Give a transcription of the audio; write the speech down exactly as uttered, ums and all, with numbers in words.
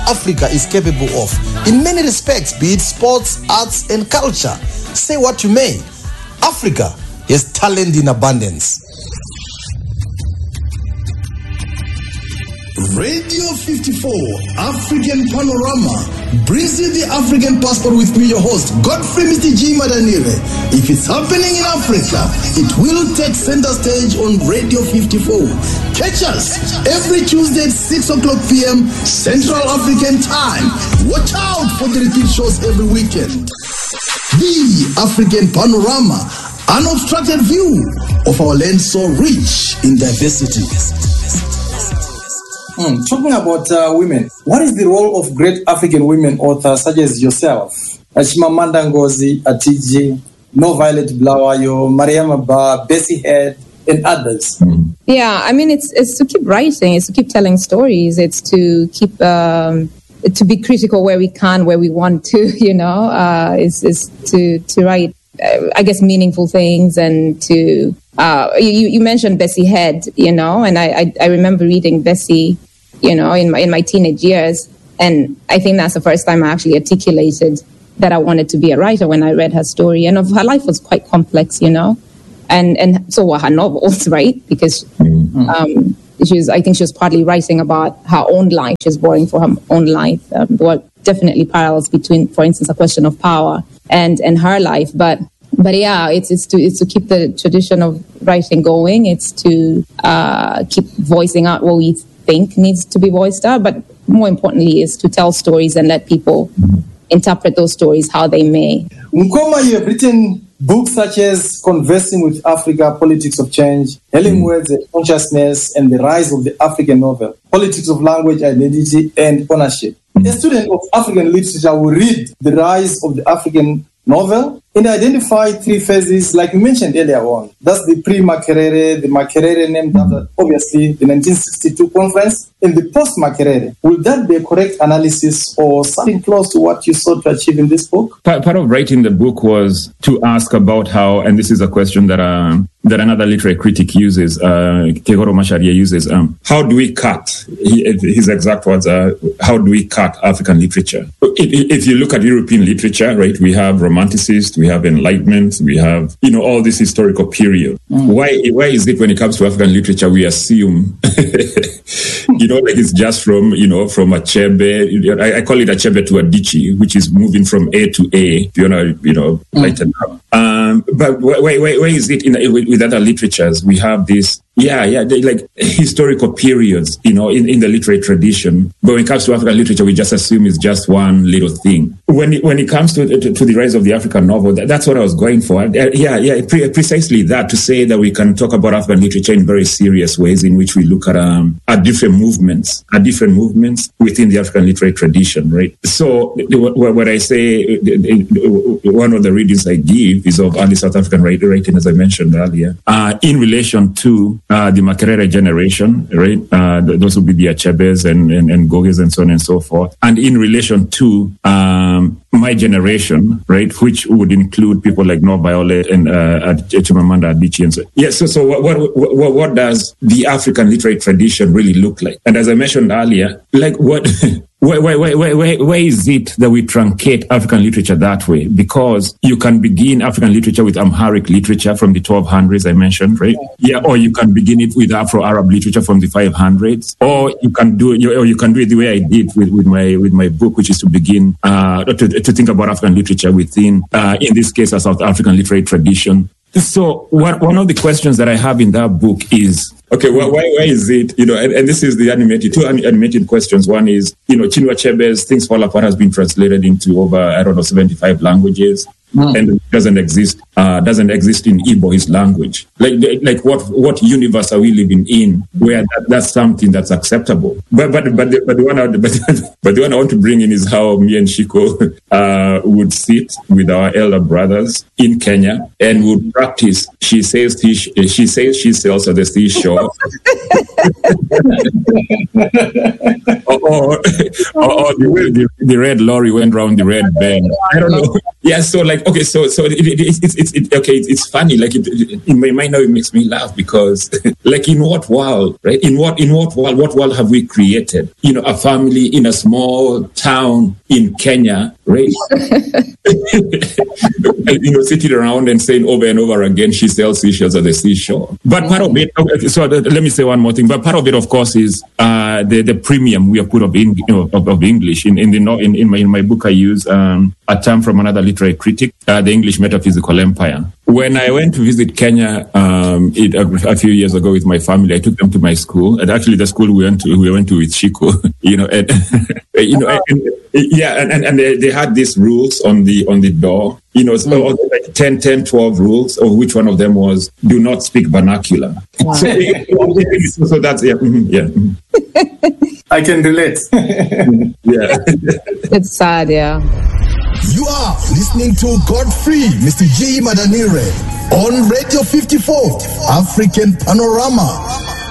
Africa is capable of in many respects, be it sports, arts, and culture. Say what you may, Africa has talent in abundance. Radio fifty-four, African Panorama, brings you the African Passport with me, your host, Godfrey Mister G. Madanire. If it's happening in Africa, it will take center stage on Radio fifty-four. Catch us every Tuesday at six o'clock p.m. Central African Time. Watch out for the repeat shows every weekend. The African Panorama, unobstructed view of our land so rich in diversity. Mm, talking about uh, women, what is the role of great African women authors such as yourself, Chimamanda Ngozi Adichie, No Violet Bulawayo, Mariama Ba, Bessie Head, and others? Mm. Yeah, I mean, it's it's to keep writing, it's to keep telling stories, it's to keep um, to be critical where we can, where we want to, you know, uh, it's, it's to to write, uh, I guess, meaningful things and to. Uh, you, you mentioned Bessie Head, you know, and I, I, I remember reading Bessie, you know, in my in my teenage years, and I think that's the first time I actually articulated that I wanted to be a writer when I read her story. And of her life was quite complex, you know, and and so were her novels, right? Because um, she was, I think she was partly writing about her own life. She was borrowing for her own life. Um, there were definitely parallels between, for instance, A Question of Power and and her life, but. But yeah, it's it's to it's to keep the tradition of writing going. It's to uh, keep voicing out what we think needs to be voiced out. But more importantly, is to tell stories and let people interpret those stories how they may. Nkoma, you have written books such as Conversing with Africa, Politics of Change, Hailing Words and Consciousness, and The Rise of the African Novel, Politics of Language, Identity, and Ownership. A student of African literature will read The Rise of the African Novel and identify three phases, like you mentioned earlier on. That's the pre-Makerere, the Makerere named after, obviously, the nineteen sixty-two conference, and the post-Makerere. Will that be a correct analysis or something close to what you sought to achieve in this book? Part, part of writing the book was to ask about how, and this is a question that uh, that another literary critic uses, uh, Kegoro Macharia uses, um, how do we cut, his exact words are, how do we cut African literature? If, if you look at European literature, right, we have Romanticists, we have Enlightenment, we have, you know, all this historical period. Mm. Why why is it when it comes to African literature, we assume, you know, like it's just from, you know, from Achebe, I, I call it Achebe to Adichie, which is moving from A to A, if you want to, you know, mm. lighten up. Um, but why, why, why is it in, with, with other literatures, we have this, yeah, yeah, they, like historical periods, you know, in, in the literary tradition. But when it comes to African literature, we just assume it's just one little thing. When it, when it comes to, to, to the rise of the African novel, that, that's what I was going for. Uh, yeah, yeah, pre- precisely that, to say that we can talk about African literature in very serious ways in which we look at, um, at different movements, at different movements within the African literary tradition, right? So what I say, one of the readings I give is of early South African writing, as I mentioned earlier, uh, in relation to uh, the Makerere generation, right? Uh, those would be the Achebes and, and, and Goges and so on and so forth. And in relation to um, my generation, right, which would include people like No Violet and uh, Chimamanda Adichie. And so, yeah, so, so what, what, what, what does the African literary tradition really look like? And as I mentioned earlier, like what... Why, why, why, why, why is it that we truncate African literature that way? Because you can begin African literature with Amharic literature from the twelve hundreds, I mentioned, right? Yeah, or you can begin it with Afro-Arab literature from the five hundreds, or you can do it, or you can do it the way I did with, with my with my book, which is to begin uh, to, to think about African literature within, uh, in this case, a South African literary tradition. So what, one of the questions that I have in that book is, okay, well, why, why is it, you know, and, and this is the animated, two animated questions. One is, you know, Chinua Achebe's Things Fall Apart has been translated into over, I don't know, seventy-five languages. Mm. And doesn't exist, uh, doesn't exist in Igbo, his language. Like, like what, what universe are we living in where that, that's something that's acceptable? But, but, but, the, but the one, I, but, but the one I want to bring in is how me and Shiko, uh, would sit with our elder brothers in Kenya and would practice. She says, she, she says she sells at the seashore. or, or, or the way the, the red lorry went round the red bend. I don't know. Yeah, so like, okay, so so it, it, it, it's it's it, okay, it's, it's funny. Like it, it, in my mind now, it makes me laugh because, like, in what world, right? In what in what world, what world have we created? You know, a family in a small town in Kenya, right? You know, sitting around and saying over and over again, she sells seashells at the seashore. But part of it, so let me say one more thing. But part of it, of course, is uh, the the premium we have put of in, you know, of, of English. In in the in, in my in my book, I use um, a term from another literary critic, uh, the English metaphysical empire. When I went to visit Kenya um, it, a, a few years ago with my family, I took them to my school, and actually the school we went to, we went to with Chico, you know, and you know, and, and, yeah, and, and, and they, they had these rules on the on the door, you know, so mm. like ten, ten, twelve rules, of which one of them was do not speak vernacular. Wow. So, so that's yeah, yeah. I can relate. Yeah, it's sad, yeah. You are listening to Godfrey, Mister G. Madanire, on Radio fifty-four, African Panorama.